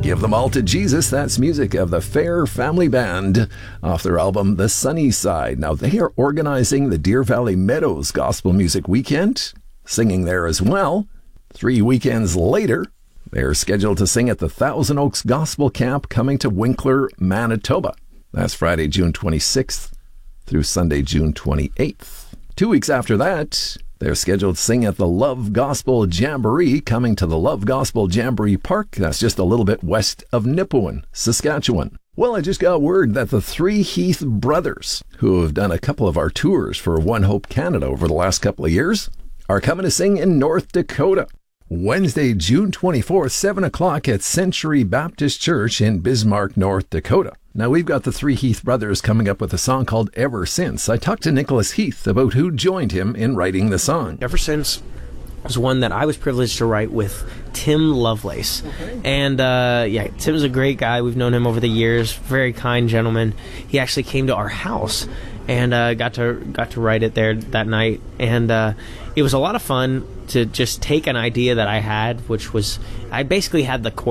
Give Them All to Jesus. That's music of the Fair Family Band off their album The Sunny Side. Now, they are organizing the Deer Valley Meadows Gospel Music Weekend, singing there as well. 3 weekends later, they're scheduled to sing at the Thousand Oaks Gospel Camp coming to Winkler, Manitoba. That's Friday, June 26th through Sunday, June 28th. 2 weeks after that, they're scheduled to sing at the Love Gospel Jamboree, coming to the Love Gospel Jamboree Park. That's just a little bit west of Nipawin, Saskatchewan. Well, I just got word that the three Heath brothers, who have done a couple of our tours for One Hope Canada over the last couple of years, are coming to sing in North Dakota. Wednesday, June 24th, 7 o'clock at Century Baptist Church in Bismarck, North Dakota. Now, we've got the three Heath brothers coming up with a song called Ever Since. I talked to Nicholas Heath about who joined him in writing the song. Ever Since was one that I was privileged to write with Tim Lovelace. Okay. And, Tim's a great guy. We've known him over the years. Very kind gentleman. He actually came to our house and got to write it there that night. And it was a lot of fun to just take an idea that I had, which was, I basically had the chorus